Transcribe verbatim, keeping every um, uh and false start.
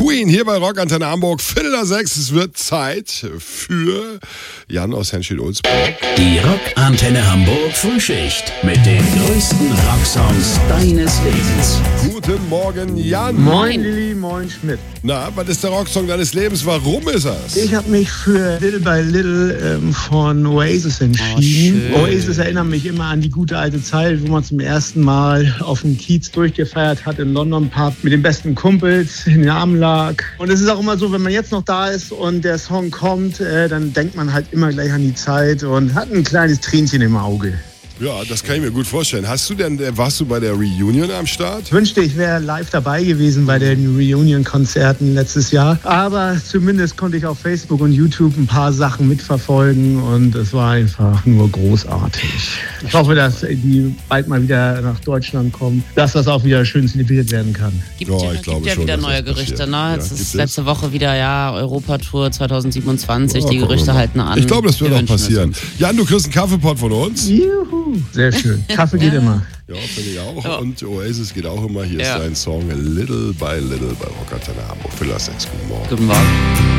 Queen hier bei Rockantenne Hamburg, Viertel nach sechs. Es wird Zeit für Jan aus Henschel-Ulzburg. Die Rockantenne Hamburg Frühschicht mit den größten Rocksongs deines Lebens. Guten Morgen, Jan. Moin Lilly, moin Schmidt. Na, was ist der Rocksong deines Lebens? Warum ist das? Ich habe mich für Little by Little ähm, von Oasis entschieden. Oh, Oasis erinnert mich immer an die gute alte Zeit, wo man zum ersten Mal auf dem Kiez durchgefeiert hat im London Pub mit den besten Kumpels in den Armen lag. Und es ist auch immer so, wenn man jetzt noch da ist und der Song kommt, äh, dann denkt man halt immer gleich an die Zeit und hat ein kleines Tränchen im Auge. Ja, das kann ich mir gut vorstellen. Hast du denn, warst du bei der Reunion am Start? Ich wünschte, ich wäre live dabei gewesen bei den Reunion-Konzerten letztes Jahr. Aber zumindest konnte ich auf Facebook und YouTube ein paar Sachen mitverfolgen und es war einfach nur großartig. Ich hoffe, dass die bald mal wieder nach Deutschland kommen, dass das auch wieder schön zelebriert werden kann. Gibt Ja, ja, ich glaube gibt ja schon, wieder dass neue das Gerüchte, passiert. ne? Ja, Jetzt gibt ist es? letzte Woche wieder, ja, Europatour zwanzig siebenundzwanzig. Ja, die gucken Gerüchte wir mal. halten an. Ich glaube, das wird Wir auch wünschen es passieren. uns. Jan, du kriegst einen Kaffeepott von uns. Juhu, sehr schön. Kaffee geht immer. Ja, finde ich auch. Ja. Und Oasis geht auch immer. Hier Ja. ist dein Song Little by Little bei Rockantenne Hamburg. Viertel nach sechs. Guten Morgen. Guten Morgen.